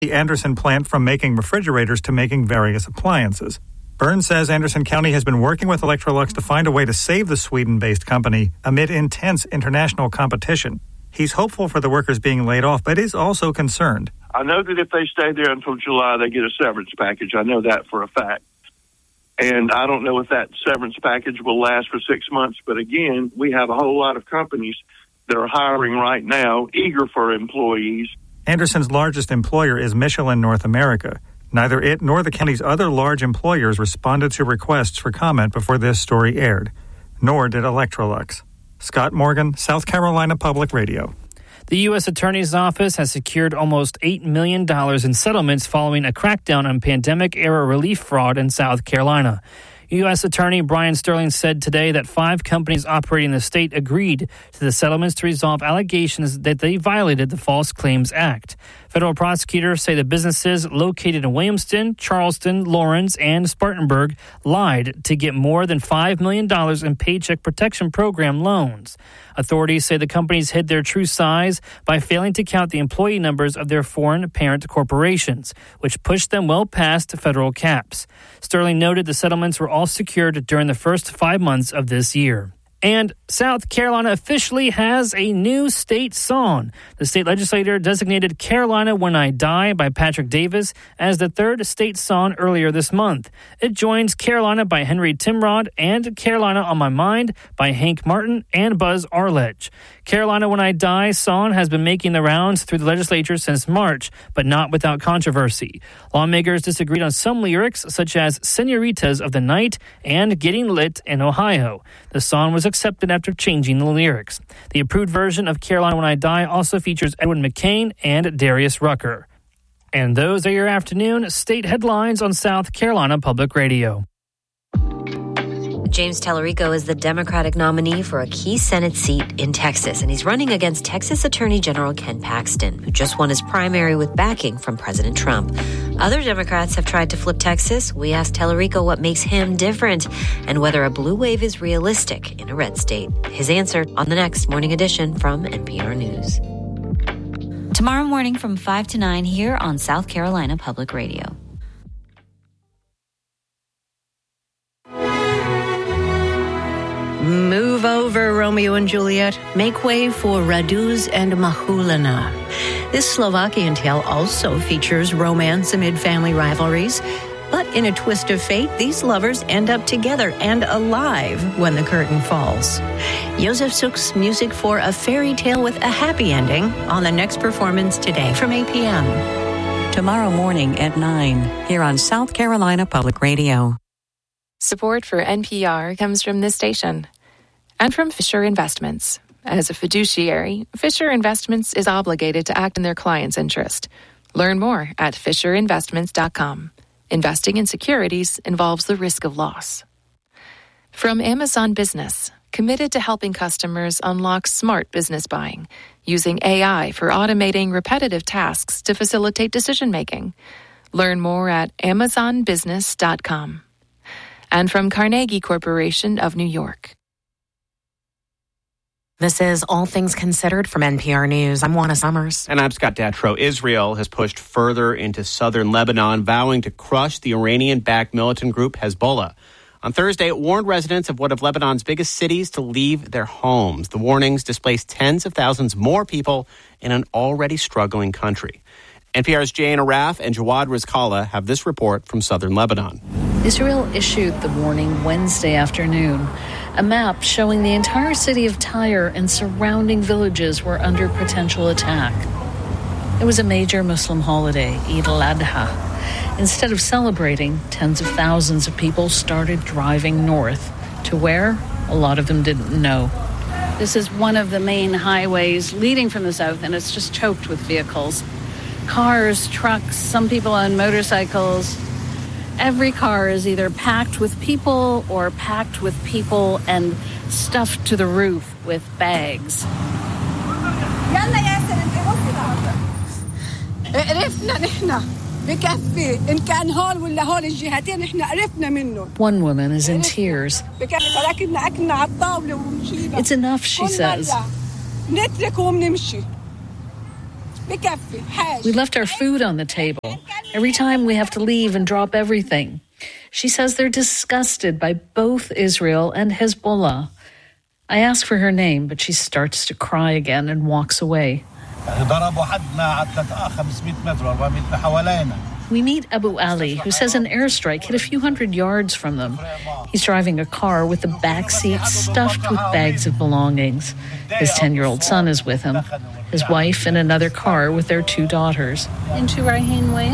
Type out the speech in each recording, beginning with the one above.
the Anderson plant from making refrigerators to making various appliances. Burns says Anderson County has been working with Electrolux to find a way to save the Sweden-based company amid intense international competition. He's hopeful for the workers being laid off, but is also concerned. I know that if they stay there until July, they get a severance package. I know that for a fact. And I don't know if that severance package will last for 6 months. But again, we have a whole lot of companies that are hiring right now, eager for employees. Anderson's largest employer is Michelin North America. Neither it nor the county's other large employers responded to requests for comment before this story aired, nor did Electrolux. Scott Morgan, South Carolina Public Radio. The U.S. Attorney's Office has secured almost $8 million in settlements following a crackdown on pandemic-era relief fraud in South Carolina. U.S. Attorney Brian Sterling said today that 5 companies operating in the state agreed to the settlements to resolve allegations that they violated the False Claims Act. Federal prosecutors say the businesses located in Williamston, Charleston, Lawrence, and Spartanburg lied to get more than $5 million in Paycheck Protection Program loans. Authorities say the companies hid their true size by failing to count the employee numbers of their foreign parent corporations, which pushed them well past federal caps. Sterling noted the settlements were all secured during the first 5 months of this year. And South Carolina officially has a new state song. The state legislature designated Carolina When I Die by Patrick Davis as the third state song earlier this month. It joins Carolina by Henry Timrod and Carolina on My Mind by Hank Martin and Buzz Arledge. Carolina When I Die song has been making the rounds through the legislature since March, but not without controversy. Lawmakers disagreed on some lyrics, such as Senoritas of the Night and Getting Lit in Ohio. The song was accepted after changing the lyrics. The approved version of Carolina When I Die also features Edwin McCain and Darius Rucker. And those are your afternoon state headlines on South Carolina Public Radio. James Tallarico is the Democratic nominee for a key Senate seat in Texas, and he's running against Texas Attorney General Ken Paxton, who just won his primary with backing from President Trump. Other Democrats have tried to flip Texas. We asked Tallarico what makes him different and whether a blue wave is realistic in a red state. His answer on the next Morning Edition from NPR News. Tomorrow morning from 5 to 9 here on South Carolina Public Radio. Move over, Romeo and Juliet. Make way for Raduz and Mahulina. This Slovakian tale also features romance amid family rivalries. But in a twist of fate, these lovers end up together and alive when the curtain falls. Josef Suk's music for a fairy tale with a happy ending on the next performance today from 8 p.m. Tomorrow morning at 9 here on South Carolina Public Radio. Support for NPR comes from this station and from Fisher Investments. As a fiduciary, Fisher Investments is obligated to act in their client's interest. Learn more at FisherInvestments.com. Investing in securities involves the risk of loss. From Amazon Business, committed to helping customers unlock smart business buying, using AI for automating repetitive tasks to facilitate decision-making. Learn more at AmazonBusiness.com. And from Carnegie Corporation of New York. This is All Things Considered from NPR News. I'm Juana Summers. And I'm Scott Datro. Israel has pushed further into southern Lebanon, vowing to crush the Iranian-backed militant group Hezbollah. On Thursday, it warned residents of one of Lebanon's biggest cities to leave their homes. The warnings displaced tens of thousands more people in an already struggling country. NPR's Jane Araf and Jawad Rizkallah have this report from southern Lebanon. Israel issued the warning Wednesday afternoon. A map showing the entire city of Tyre and surrounding villages were under potential attack. It was a major Muslim holiday, Eid al-Adha. Instead of celebrating, tens of thousands of people started driving north to where a lot of them didn't know. This is one of the main highways leading from the south, and it's just choked with vehicles. Cars, trucks, some people on motorcycles. Every car is either packed with people or packed with people and stuffed to the roof with bags. One woman is in tears. It's enough, she says. We left our food on the table. Every time we have to leave and drop everything. She says they're disgusted by both Israel and Hezbollah. I ask for her name, but she starts to cry again and walks away. We meet Abu Ali, who says an airstrike hit a few hundred yards from them. He's driving a car with the back seat stuffed with bags of belongings. His 10-year-old son is with him, his wife in another car with their 2 daughters. Into Raheen Wayne?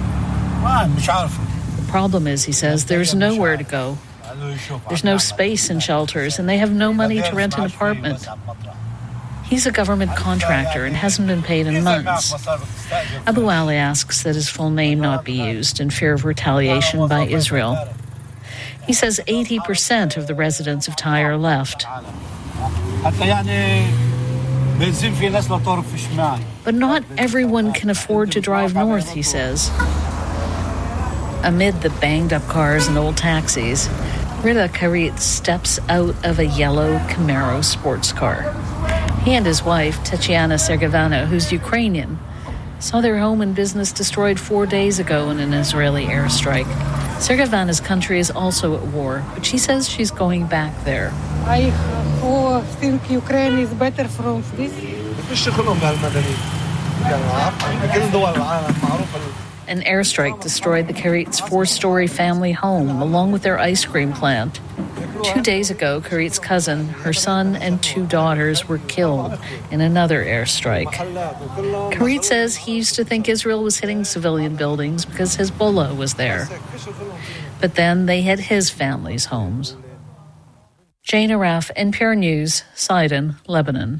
The problem is, he says, there's nowhere to go. There's no space in shelters, and they have no money to rent an apartment. He's a government contractor and hasn't been paid in months. Abu Ali asks that his full name not be used in fear of retaliation by Israel. He says 80% of the residents of Tyre left. But not everyone can afford to drive north, he says. Amid the banged-up cars and old taxis, Rida Karit steps out of a yellow Camaro sports car. He and his wife, Tatiana Sergevana, who's Ukrainian, saw their home and business destroyed 4 days ago in an Israeli airstrike. Sergevana's country is also at war, but she says she's going back there. I think Ukraine is better from this. An airstrike destroyed the Karit's 4-story family home, along with their ice cream plant. 2 days ago, Karit's cousin, her son, and 2 daughters were killed in another airstrike. Karit says he used to think Israel was hitting civilian buildings because Hezbollah was there. But then they hit his family's homes. Jane Araf, NPR News, Sidon, Lebanon.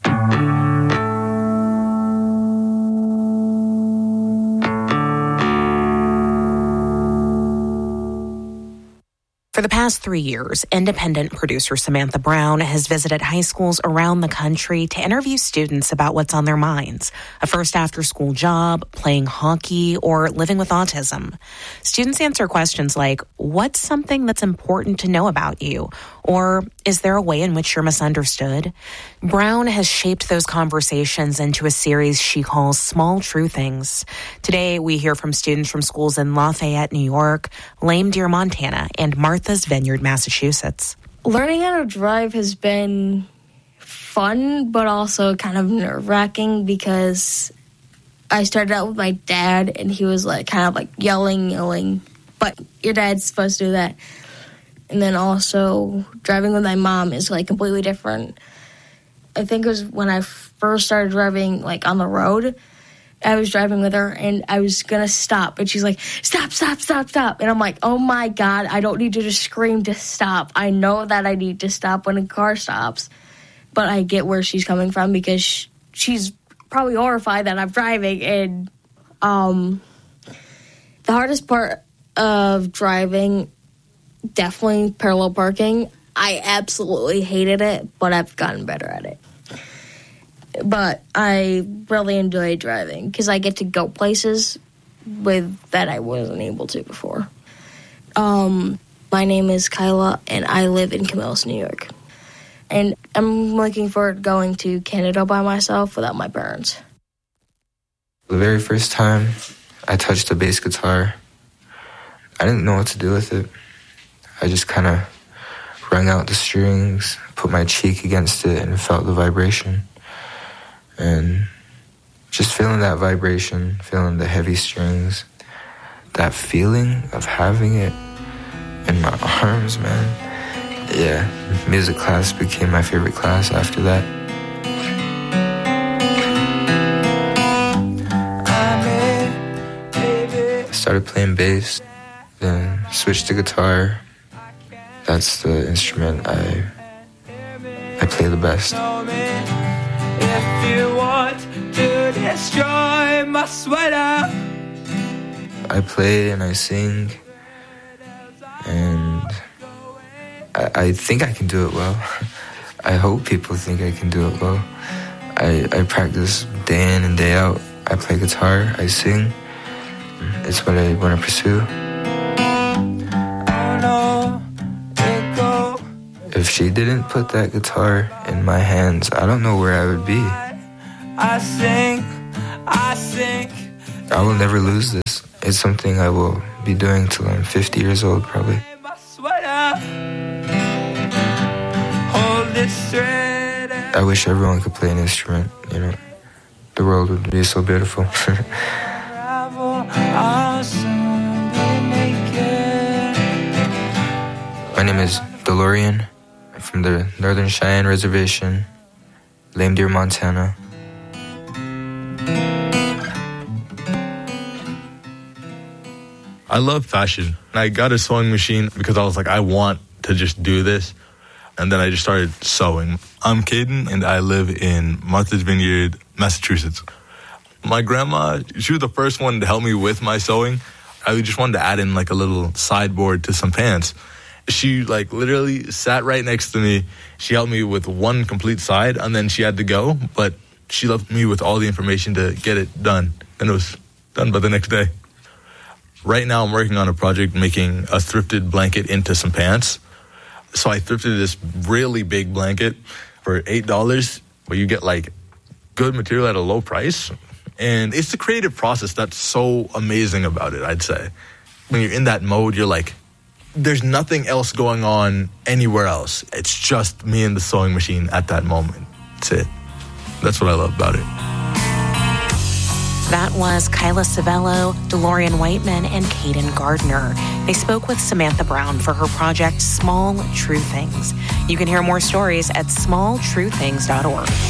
For the past 3 years, independent producer Samantha Brown has visited high schools around the country to interview students about what's on their minds, a first after-school job, playing hockey, or living with autism. Students answer questions like, what's something that's important to know about you? Or, is there a way in which you're misunderstood? Brown has shaped those conversations into a series she calls Small True Things. Today, we hear from students from schools in Lafayette, New York, Lame Deer, Montana, and Martha's Vineyard, Massachusetts. Learning how to drive has been fun, but also kind of nerve-wracking because I started out with my dad, and he was kind of yelling, but your dad's supposed to do that. And then also driving with my mom is completely different. I think it was when I first started driving on the road. I was driving with her and I was gonna stop, and she's like, "Stop, stop, stop, stop!" And I'm like, "Oh my God, I don't need you to scream to stop. I know that I need to stop when a car stops." But I get where she's coming from because she's probably horrified that I'm driving. And the hardest part of driving, definitely parallel parking. I absolutely hated it, but I've gotten better at it. But I really enjoy driving because I get to go places that I wasn't able to before. My name is Kyla, and I live in Camillus, New York. And I'm looking forward to going to Canada by myself without my parents. The very first time I touched the bass guitar, I didn't know what to do with it. I just kind of wrung out the strings, put my cheek against it, and felt the vibration. And just feeling that vibration, feeling the heavy strings, that feeling of having it in my arms, man. Yeah, music class became my favorite class after that. I started playing bass, then switched to guitar. That's the instrument I play the best. If you want to destroy my sweater, I play and I sing, and I think I can do it well. I hope people think I can do it well. I practice day in and day out. I play guitar, I sing. It's what I want to pursue. If she didn't put that guitar in my hands, I don't know where I would be. I sing, I will never lose this. It's something I will be doing till I'm 50 years old, probably. I wish everyone could play an instrument, you know. The world would be so beautiful. My name is DeLorean. I'm from the Northern Cheyenne Reservation, Lame Deer, Montana. I love fashion. I got a sewing machine because I was like, I want to just do this. And then I just started sewing. I'm Caden, and I live in Martha's Vineyard, Massachusetts. My grandma, she was the first one to help me with my sewing. I just wanted to add in like a little sideboard to some pants. She like literally sat right next to me. She helped me with one complete side, and then she had to go. But she left me with all the information to get it done. And it was done by the next day. Right now, I'm working on a project making a thrifted blanket into some pants. So I thrifted this really big blanket for $8, where you get like good material at a low price. And it's the creative process that's so amazing about it, I'd say. When you're in that mode, you're like, there's nothing else going on anywhere else. It's just me and the sewing machine at that moment. That's it. That's what I love about it. That was Kyla Civello, DeLorean Whiteman, and Caden Gardner. They spoke with Samantha Brown for her project, Small True Things. You can hear more stories at smalltruethings.org.